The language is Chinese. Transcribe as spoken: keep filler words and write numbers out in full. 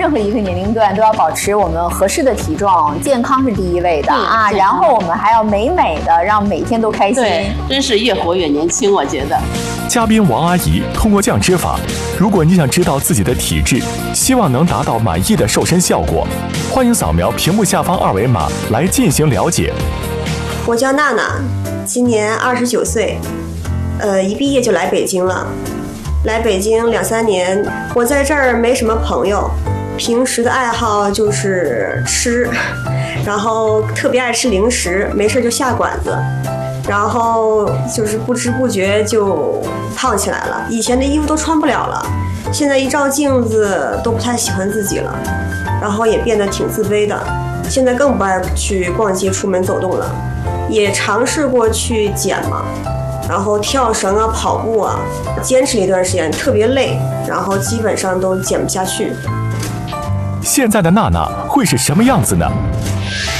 任何一个年龄段都要保持我们合适的体重，健康是第一位的啊。然后我们还要美美的，让每天都开心。 对，真是越活越年轻，我觉得。 嘉宾王阿姨通过降脂法，如果你想知道自己的体质，希望能达到满意的瘦身效果，欢迎扫描屏幕下方二维码来进行了解。 我叫娜娜，今年二十九岁，呃，一毕业就来北京了。来北京两三年，我在这儿没什么朋友，平时的爱好就是吃，然后特别爱吃零食，没事就下馆子，然后就是不知不觉就胖起来了。以前的衣服都穿不了了，现在一照镜子都不太喜欢自己了，然后也变得挺自卑的。现在更不爱去逛街、出门走动了。也尝试过去减嘛，然后跳绳啊、跑步啊，坚持了一段时间，特别累，然后基本上都减不下去。 现在的娜娜会是什么样子呢？